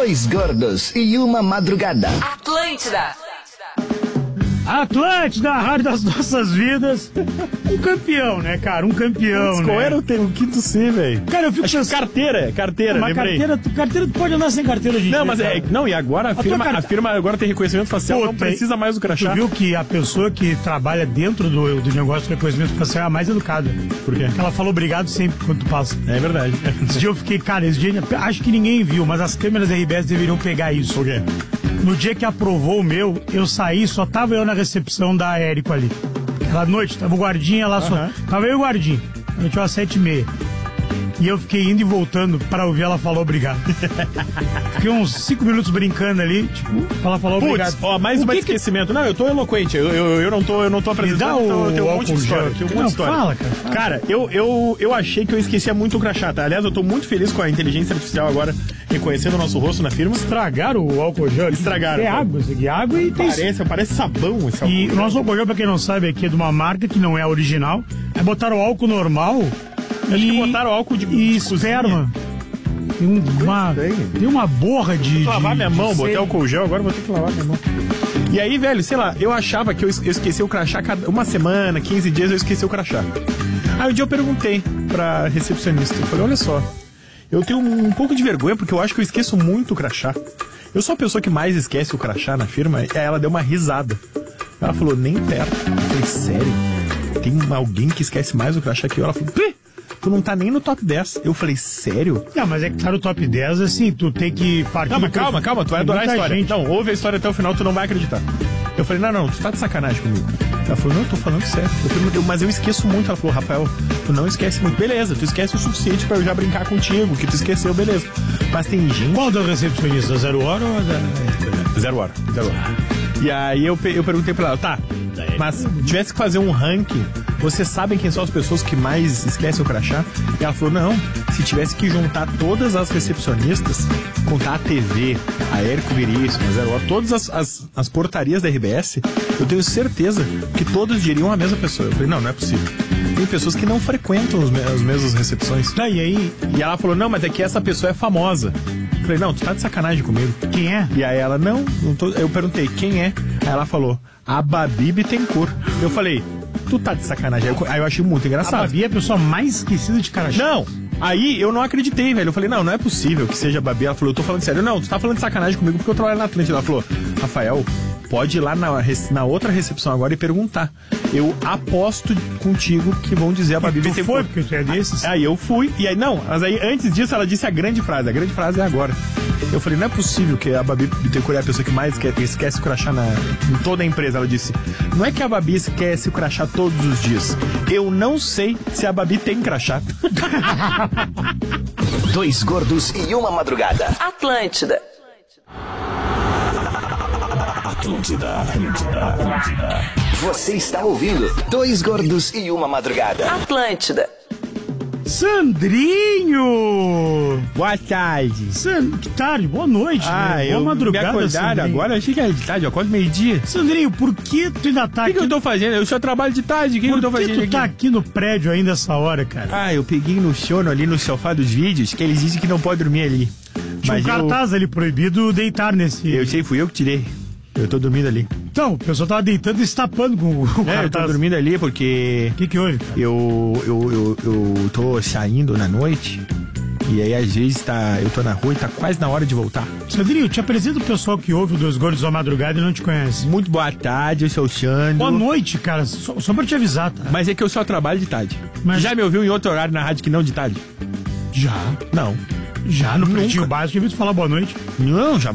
Dois gordos e uma madrugada. Atlântida, a rádio das nossas vidas. Um campeão, né, cara? Um campeão, Putz, né? qual era o quinto C, velho? Cara, eu fico Acho que carteira, Uma lembrei. carteira, tu pode andar sem carteira hoje em Não, dia, mas cara. não, e agora a firma agora tem reconhecimento facial, não Puta, precisa mais do crachá. Tu viu que a pessoa que trabalha dentro do negócio de reconhecimento facial é a mais educada. Por quê? Ela falou obrigado sempre quando tu passa. É verdade. Esse dia eu fiquei, cara, acho que ninguém viu, mas as câmeras da RBS deveriam pegar isso. Por quê? No dia que aprovou o meu, eu saí, só tava eu na recepção da Érico ali. Aquela noite, tava o guardinha lá, só tava eu e o guardinha. A gente às 7h30. E eu fiquei indo e voltando pra ouvir ela falar obrigado. Fiquei uns 5 minutos brincando ali, tipo, ela falou obrigado. Putz, ó, mais um esquecimento. Não, eu tô eloquente, eu não tô apresentando, dá então eu tenho um monte de álcool história. gel. Fala, cara. Cara, eu achei que eu esquecia muito o crachá, tá? Aliás, eu tô muito feliz com a inteligência artificial agora reconhecendo o nosso rosto na firma. Estragaram o álcool gel. Estragaram. É água, isso aqui. Água e tem... Parece sabão esse álcool. E o nosso álcool gel, pra quem não sabe, aqui é de uma marca que não é original. Aí botaram álcool normal... Acho que botaram álcool de esperma. Tem uma borra de... Vou lavar minha mão, botei sei. álcool gel, agora vou ter que lavar minha mão. E aí, velho, sei lá, eu achava que eu esqueci o crachá uma semana, 15 dias eu esqueci o crachá. Aí um dia eu perguntei pra recepcionista, eu falei, olha só, eu tenho um pouco de vergonha porque eu acho que eu esqueço muito o crachá. Eu sou a pessoa que mais esquece o crachá na firma. E aí ela deu uma risada. Ela falou, nem perto. Eu falei, sério? Tem alguém que esquece mais o crachá que eu? Ela falou, tu não tá nem no top 10. Eu falei, sério? Não, mas é que tá no top 10, assim, tu tem que partir... Não, mas calma, tu vai adorar a história. Gente. Não, ouve a história até o final, tu não vai acreditar. Eu falei, não, tu tá de sacanagem comigo. Ela falou, não, eu tô falando sério. Eu falei, mas eu esqueço muito. Ela falou, Rafael, tu não esquece muito. Beleza, tu esquece o suficiente pra eu já brincar contigo, que tu esqueceu, beleza. Mas tem gente... Qual da recepcionista? 0 hora ou da... 0 hora. E aí eu perguntei pra ela, tá, mas tivesse que fazer um ranking, vocês sabem quem são as pessoas que mais esquecem o crachá? E ela falou, não, se tivesse que juntar todas as recepcionistas, contar a TV, a Érico Veríssimo, a 0 hora, todas as portarias da RBS, eu tenho certeza que todos diriam a mesma pessoa. Eu falei, não é possível. Tem pessoas que não frequentam as mesmas recepções. Tá, e aí? E ela falou, não, mas é que essa pessoa é famosa. Eu falei, não, tu tá de sacanagem comigo. Quem é? E aí ela, não tô... Eu perguntei, quem é? Aí ela falou, a Babi Bittencourt. Eu falei, tu tá de sacanagem. Aí eu achei muito engraçado. A Babi é a pessoa mais esquecida de crachá. Não, aí eu não acreditei, velho. Eu falei, não é possível que seja a Babi. Ela falou, eu tô falando sério. Não, tu tá falando de sacanagem comigo porque eu trabalho na Atlântida. Ela falou, Rafael, pode ir lá na outra recepção agora e perguntar. Eu aposto contigo que vão dizer a Babi Bittencourt. Tu foi, porque tu é desses? Aí eu fui, e aí não, mas aí antes disso ela disse a grande frase é agora. Eu falei, não é possível que a Babi Bittencourt é a pessoa que mais esquece o crachá em toda a empresa. Ela disse, não é que a Babi esquece o crachá todos os dias. Eu não sei se a Babi tem crachá. Dois gordos e uma madrugada. Atlântida. Você está ouvindo Dois gordos e uma madrugada. Atlântida. Sandrinho! Boa tarde. Que tarde, boa noite, né? Boa madrugada, me acordaram Sandrinho. agora, eu achei que era de tarde, eu acordo meio-dia. Sandrinho, por que tu ainda tá O aqui? que eu tô fazendo? Eu só trabalho de tarde, o que eu tô Por que fazendo tu tá aqui? aqui no prédio ainda essa hora, cara? Ah, eu peguei no sono ali no sofá dos vídeos, que eles dizem que não pode dormir ali. Tinha um Mas cartaz ali proibido deitar nesse... eu sei, fui eu que tirei. Eu tô dormindo ali. Então, o pessoal tava deitando e se tapando com o cartaz. Eu tô dormindo ali porque... O que houve, cara? Eu tô saindo na noite e aí às vezes eu tô na rua e tá quase na hora de voltar. Sandrinho, te apresento o pessoal que ouve o Dois Gordos à Madrugada e não te conhece. Muito boa tarde, eu sou o Xando. Boa noite, cara. Só pra te avisar, tá? Mas é que eu só trabalho de tarde. Mas- Já me ouviu em outro horário na rádio que não de tarde? Já. Não. Já, no Nunca. Pretinho Básico, eu vi tu falar boa noite. Não, já